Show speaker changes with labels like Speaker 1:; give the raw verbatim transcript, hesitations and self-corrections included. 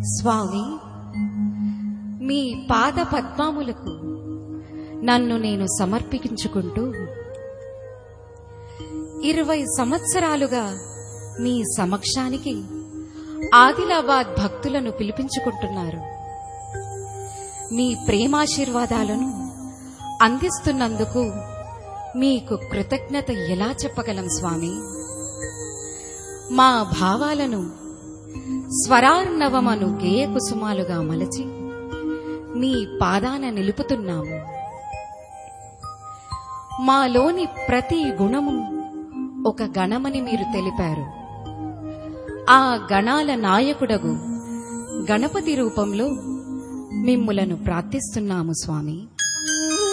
Speaker 1: స్వామి, మీ పాద పద్మములకు నన్ను నేను సమర్పించుకుంటూ ఇరవై సంవత్సరాలుగా మీ సమక్షానికి ఆదిలాబాద్ భక్తులను పిలిపించుకుంటున్నారు. మీ ప్రేమాశీర్వాదాలను అందిస్తున్నందుకు మీకు కృతజ్ఞత ఎలా చెప్పగలం స్వామి? మా భావాలను స్వరార్ణవమను గేయ కుసుమాలుగా మలచి మీ పాదాన నిలుపుతున్నాము. మాలోని ప్రతి గుణము ఒక గణమని మీరు తెలిపారు. ఆ గణాల నాయకుడగు గణపతి రూపంలో మిమ్ములను ప్రార్థిస్తున్నాము స్వామి.